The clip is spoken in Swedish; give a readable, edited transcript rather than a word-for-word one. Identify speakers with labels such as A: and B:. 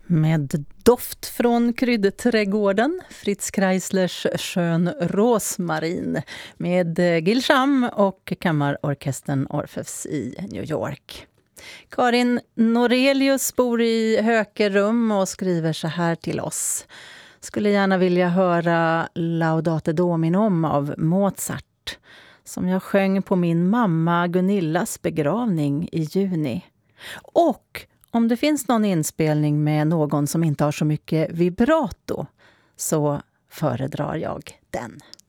A: Med doft från kryddträdgården, Fritz Kreislers Skön rosmarin med Gil Sham och kammarorkestern Orfeus i New York. Karin Norelius bor i Hökerum och skriver så här till oss. Skulle gärna vilja höra Laudate Dominum av Mozart som jag sjöng på min mamma Gunillas begravning i juni. Och om det finns någon inspelning med någon som inte har så mycket vibrato så föredrar jag den.